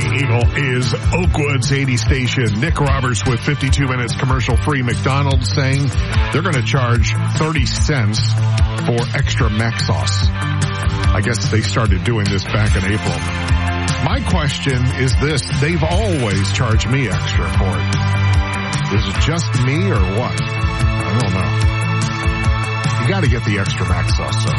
Eagle is Oakwood's 80 station. Nick Roberts with 52 minutes commercial-free. McDonald's saying they're going to charge 30 cents for extra mac sauce. I guess they started doing this back in April. My question is this. They've always charged me extra for it. Is it just me or what? I don't know. You got to get the extra mac sauce, though.